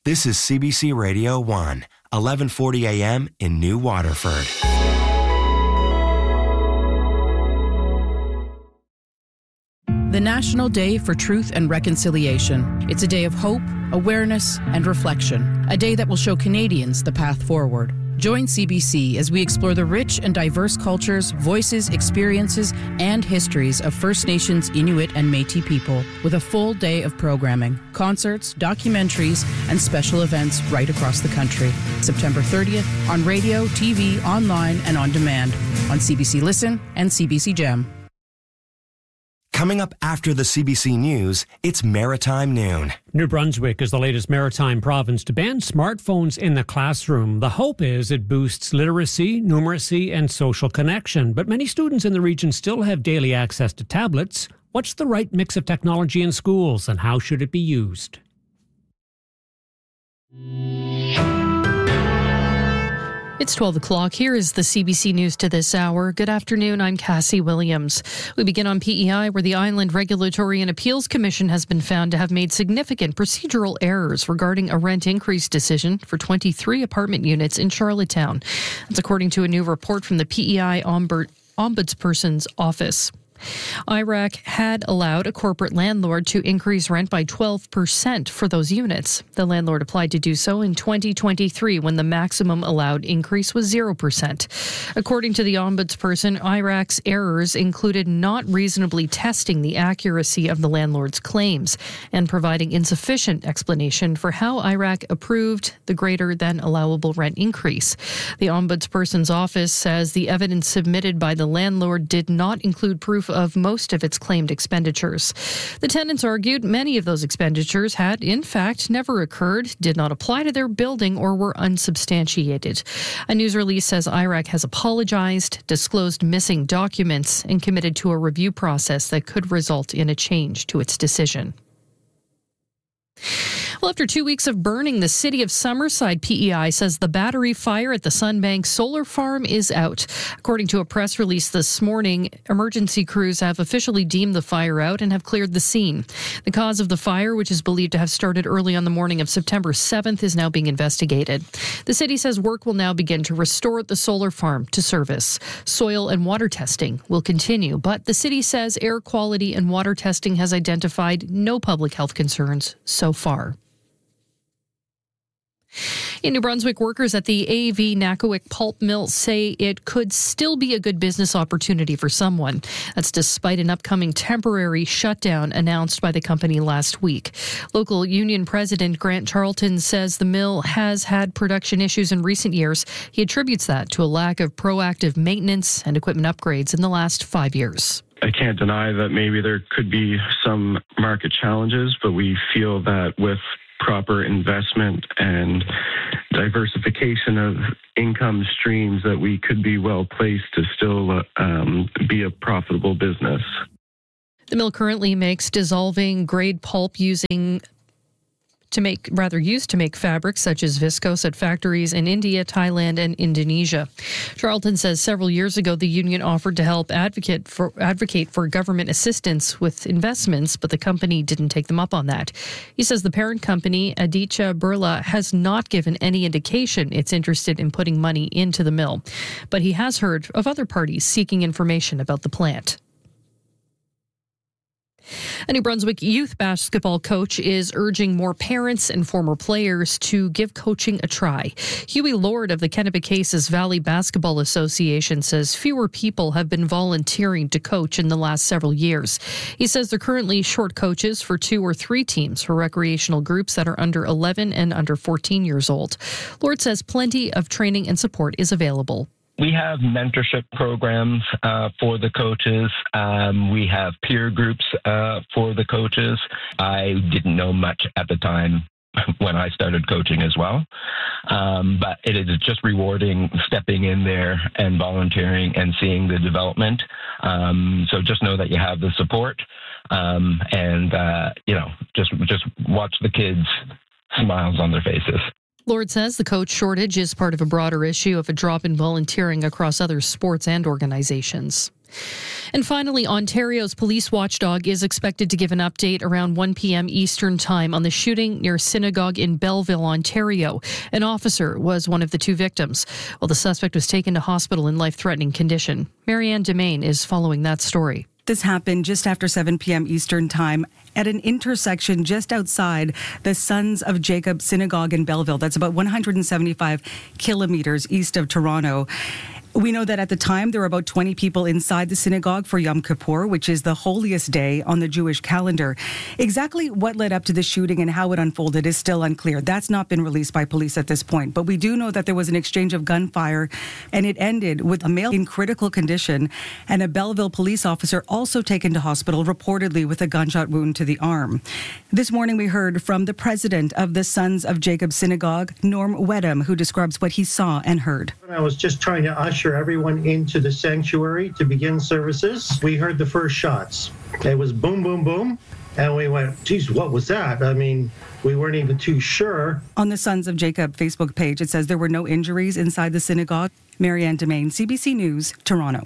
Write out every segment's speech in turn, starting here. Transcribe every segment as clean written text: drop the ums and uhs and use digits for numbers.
This is CBC Radio 1, 1140 a.m. in New Waterford. The National Day for Truth and Reconciliation. It's a day of hope, awareness, and reflection. A day that will show Canadians the path forward. Join CBC as we explore the rich and diverse cultures, voices, experiences, and histories of First Nations, Inuit, and Métis people with a full day of programming, concerts, documentaries, and special events right across the country. September 30th on radio, TV, online, and on demand on CBC Listen and CBC Gem. Coming up after the CBC News, it's Maritime Noon. New Brunswick is the latest maritime province to ban smartphones in the classroom. The hope is it boosts literacy, numeracy, and social connection. But many students in the region still have daily access to tablets. What's the right mix of technology in schools, and how should it be used? It's 12 o'clock. Here is the CBC News to this hour. Good afternoon. I'm Cassie Williams. We begin on PEI, where the Island Regulatory and Appeals Commission has been found to have made significant procedural errors regarding a rent increase decision for 23 apartment units in Charlottetown. That's according to a new report from the PEI Ombudsperson's Office. IRAC had allowed a corporate landlord to increase rent by 12% for those units. The landlord applied to do so in 2023 when the maximum allowed increase was 0%. According to the ombudsperson, IRAC's errors included not reasonably testing the accuracy of the landlord's claims and providing insufficient explanation for how IRAC approved the greater than allowable rent increase. The ombudsperson's office says the evidence submitted by the landlord did not include proof of most of its claimed expenditures. The tenants argued many of those expenditures had, in fact, never occurred, did not apply to their building, or were unsubstantiated. A news release says IRAC has apologized, disclosed missing documents, and committed to a review process that could result in a change to its decision. Well, after 2 weeks of burning, the city of Summerside PEI says the battery fire at the Sunbank Solar Farm is out. According to a press release this morning, emergency crews have officially deemed the fire out and have cleared the scene. The cause of the fire, which is believed to have started early on the morning of September 7th, is now being investigated. The city says work will now begin to restore the solar farm to service. Soil and water testing will continue, but the city says air quality and water testing has identified no public health concerns so far. In New Brunswick, workers at the A.V. Nakawik pulp mill say it could still be a good business opportunity for someone. That's despite an upcoming temporary shutdown announced by the company last week. Local union president Grant Charlton says the mill has had production issues in recent years. He attributes that to a lack of proactive maintenance and equipment upgrades in the last 5 years. I can't deny that maybe there could be some market challenges, but we feel that with proper investment and diversification of income streams that we could be well placed to still be a profitable business. The mill currently makes dissolving grade pulp used to make fabrics such as viscose at factories in India, Thailand, and Indonesia. Charlton says several years ago the union offered to help advocate for government assistance with investments, but the company didn't take them up on that. He says the parent company, Aditya Birla, has not given any indication it's interested in putting money into the mill, but he has heard of other parties seeking information about the plant. A New Brunswick youth basketball coach is urging more parents and former players to give coaching a try. Huey Lord of the Kennebecasis Valley Basketball Association says fewer people have been volunteering to coach in the last several years. He says they're currently short coaches for 2 or 3 teams for recreational groups that are under 11 and under 14 years old. Lord says plenty of training and support is available. We have mentorship programs for the coaches. We have peer groups for the coaches. I didn't know much at the time when I started coaching as well. But it is just rewarding stepping in there and volunteering and seeing the development. So just know that you have the support and just watch the kids' smiles on their faces. Lord says the coach shortage is part of a broader issue of a drop in volunteering across other sports and organizations. And finally, Ontario's police watchdog is expected to give an update around 1 p.m. Eastern Time on the shooting near a synagogue in Belleville, Ontario. An officer was one of the two victims, while the suspect was taken to hospital in life-threatening condition. Marianne Demain is following that story. This happened just after 7 p.m. Eastern Time at an intersection just outside the Sons of Jacob Synagogue in Belleville. That's about 175 kilometers east of Toronto. We know that at the time there were about 20 people inside the synagogue for Yom Kippur, which is the holiest day on the Jewish calendar. Exactly what led up to the shooting and how it unfolded is still unclear. That's not been released by police at this point. But we do know that there was an exchange of gunfire, and it ended with a male in critical condition and a Belleville police officer also taken to hospital, reportedly with a gunshot wound to the arm. This morning we heard from the president of the Sons of Jacob Synagogue, Norm Wedham, who describes what he saw and heard. I was just trying to usher everyone into the sanctuary to begin services. We heard the first shots. It was boom, boom, boom. And we went, geez, what was that? I mean, we weren't even too sure. On the Sons of Jacob Facebook page, it says there were no injuries inside the synagogue. Marianne Demain, CBC News, Toronto.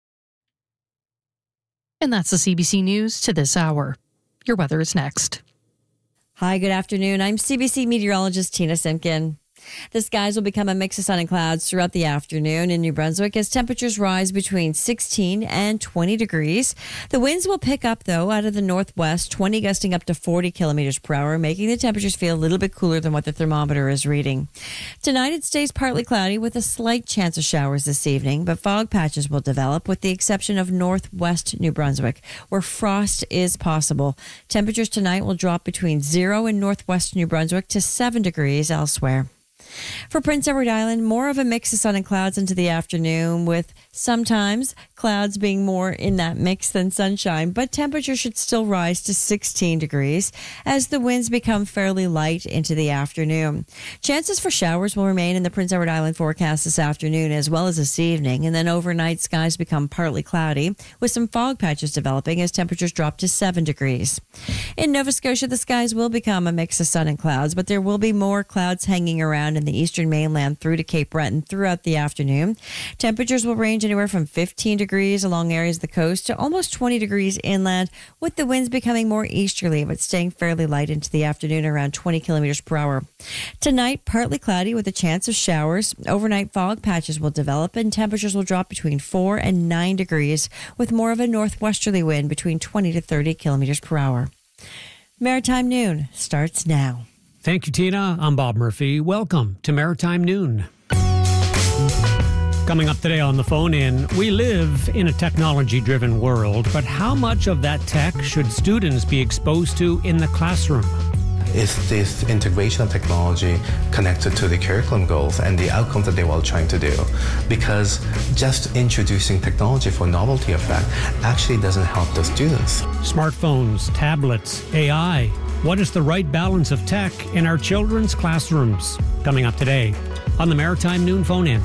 And that's the CBC News to this hour. Your weather is next. Hi, good afternoon. I'm CBC meteorologist Tina Simpkin. The skies will become a mix of sun and clouds throughout the afternoon in New Brunswick as temperatures rise between 16 and 20 degrees. The winds will pick up, though, out of the northwest, 20 gusting up to 40 kilometers per hour, making the temperatures feel a little bit cooler than what the thermometer is reading. Tonight, it stays partly cloudy with a slight chance of showers this evening, but fog patches will develop with the exception of northwest New Brunswick, where frost is possible. Temperatures tonight will drop between 0 in northwest New Brunswick to 7 degrees elsewhere. For Prince Edward Island, more of a mix of sun and clouds into the afternoon, with sometimes clouds being more in that mix than sunshine, but temperatures should still rise to 16 degrees as the winds become fairly light into the afternoon. Chances for showers will remain in the Prince Edward Island forecast this afternoon as well as this evening, and then overnight skies become partly cloudy with some fog patches developing as temperatures drop to 7 degrees. In Nova Scotia, the skies will become a mix of sun and clouds, but there will be more clouds hanging around in the eastern mainland through to Cape Breton throughout the afternoon. Temperatures will range anywhere from 15 degrees along areas of the coast to almost 20 degrees inland, with the winds becoming more easterly but staying fairly light into the afternoon around 20 kilometers per hour. Tonight, partly cloudy with a chance of showers. Overnight fog patches will develop and temperatures will drop between 4 and 9 degrees with more of a northwesterly wind between 20 to 30 kilometers per hour. Maritime Noon starts now. Thank you, Tina. I'm Bob Murphy. Welcome to Maritime Noon. Coming up today on the phone-in, we live in a technology-driven world, but how much of that tech should students be exposed to in the classroom? Is this integration of technology connected to the curriculum goals and the outcomes that they were trying to do? Because just introducing technology for novelty effect actually doesn't help the students. Smartphones, tablets, AI. What is the right balance of tech in our children's classrooms? Coming up today on the Maritime Noon Phone-In.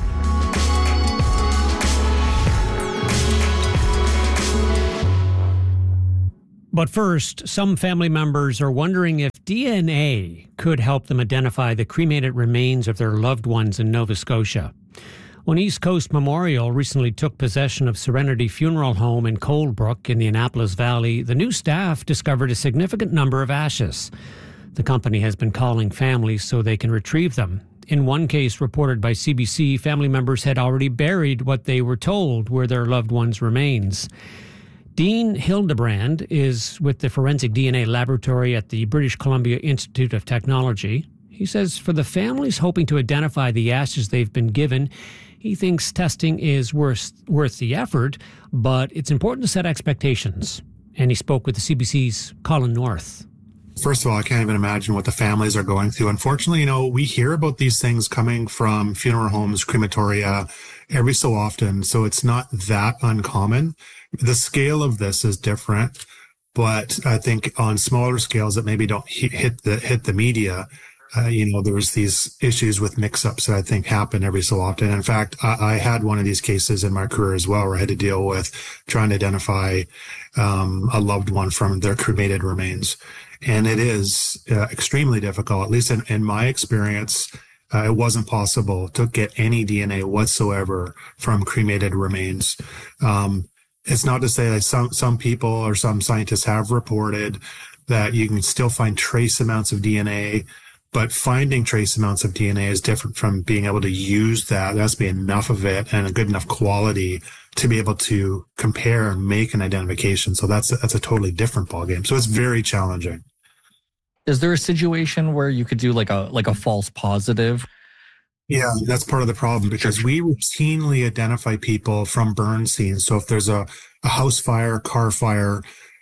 But first, some family members are wondering if DNA could help them identify the cremated remains of their loved ones in Nova Scotia. When East Coast Memorial recently took possession of Serenity Funeral Home in Coldbrook in the Annapolis Valley, the new staff discovered a significant number of ashes. The company has been calling families so they can retrieve them. In one case reported by CBC, family members had already buried what they were told were their loved ones' remains. Dean Hildebrand is with the Forensic DNA Laboratory at the British Columbia Institute of Technology. He says for the families hoping to identify the ashes they've been given, he thinks testing is worth the effort, but it's important to set expectations. And he spoke with the CBC's Colin North. First of all, I can't even imagine what the families are going through. Unfortunately, we hear about these things coming from funeral homes, crematoria, every so often, so it's not that uncommon. The scale of this is different, but I think on smaller scales that maybe don't hit the media, there's these issues with mix-ups that I think happen every so often. In fact, I had one of these cases in my career as well, where I had to deal with trying to identify a loved one from their cremated remains. And it is extremely difficult, at least in my experience. It wasn't possible to get any DNA whatsoever from cremated remains. It's not to say that some people or some scientists have reported that you can still find trace amounts of DNA, but finding trace amounts of DNA is different from being able to use that. There has to be enough of it and a good enough quality to be able to compare and make an identification. So that's a totally different ballgame. So it's very challenging. Is there a situation where you could do like a false positive? Yeah, that's part of the problem because we routinely identify people from burn scenes. So if there's a house fire, car fire,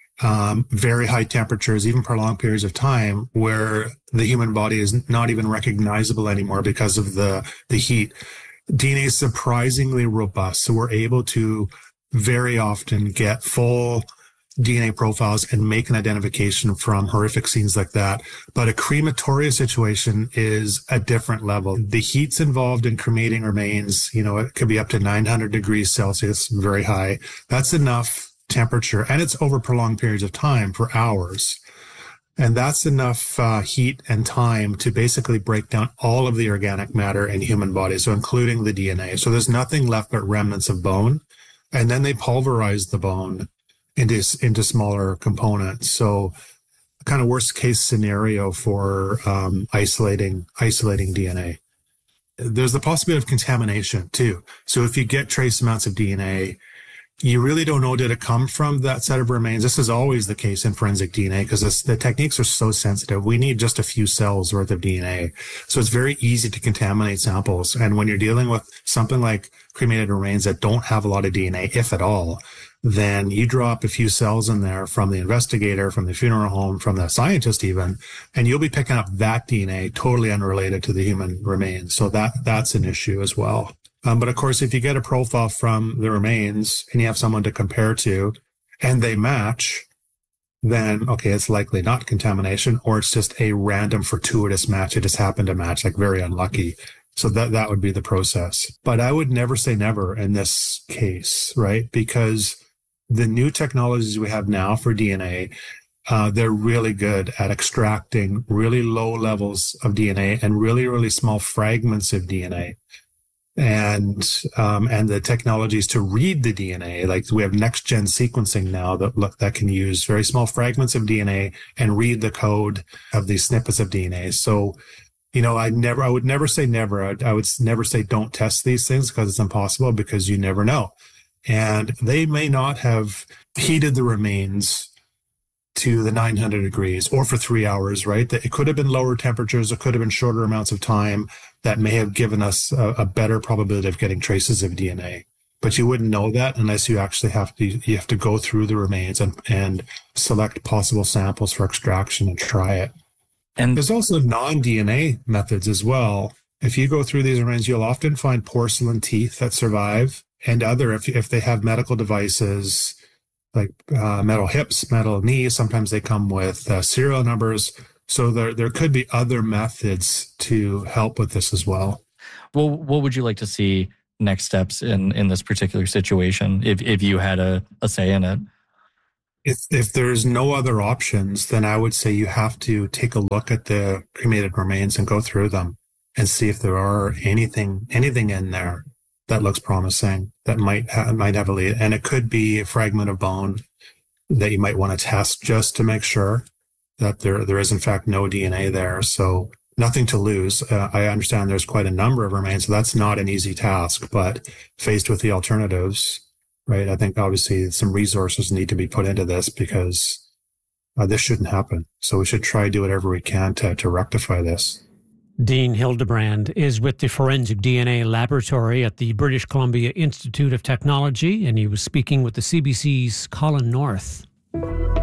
very high temperatures, even prolonged periods of time where the human body is not even recognizable anymore because of the heat, DNA is surprisingly robust. So we're able to very often get full DNA profiles and make an identification from horrific scenes like that. But a crematoria situation is a different level. The heat's involved in cremating remains, it could be up to 900 degrees Celsius, very high. That's enough temperature, and it's over prolonged periods of time for hours. And that's enough heat and time to basically break down all of the organic matter in human bodies, so including the DNA. So there's nothing left but remnants of bone. And then they pulverize the bone into smaller components. So kind of worst case scenario for isolating DNA. There's the possibility of contamination too. So if you get trace amounts of DNA, you really don't know, did it come from that set of remains? This is always the case in forensic DNA because the techniques are so sensitive. We need just a few cells worth of DNA. So it's very easy to contaminate samples. And when you're dealing with something like cremated remains that don't have a lot of DNA, if at all, then you drop a few cells in there from the investigator, from the funeral home, from the scientist even, and you'll be picking up that DNA totally unrelated to the human remains. So that's an issue as well. But of course, if you get a profile from the remains and you have someone to compare to and they match, then, okay, it's likely not contamination, or it's just a random fortuitous match. It just happened to match, like very unlucky. So that would be the process. But I would never say never in this case, right? Because the new technologies we have now for DNA, they're really good at extracting really low levels of DNA and really, really small fragments of DNA. And the technologies to read the DNA, like we have next gen sequencing now that can use very small fragments of DNA and read the code of these snippets of DNA. So, I would never say never. I would never say don't test these things because it's impossible, because you never know. And they may not have heated the remains to the 900 degrees or for 3 hours, right? It could have been lower temperatures. It could have been shorter amounts of time that may have given us a better probability of getting traces of DNA. But you wouldn't know that unless you actually have to go through the remains and select possible samples for extraction and try it. And there's also non-DNA methods as well. If you go through these remains, you'll often find porcelain teeth that survive, and if they have medical devices like metal hips, metal knees, sometimes they come with serial numbers. So there could be other methods to help with this as well. Well, what would you like to see next steps in this particular situation if you had a say in it? If there's no other options, then I would say you have to take a look at the cremated remains and go through them and see if there are anything in there that looks promising, that might have a lead. And it could be a fragment of bone that you might want to test just to make sure that there is in fact no DNA there. So nothing to lose. I understand there's quite a number of remains, so that's not an easy task, but faced with the alternatives, right, I think obviously some resources need to be put into this because this shouldn't happen. So we should try to do whatever we can to rectify this. Dean Hildebrand is with the Forensic DNA Laboratory at the British Columbia Institute of Technology, and he was speaking with the CBC's Colin North.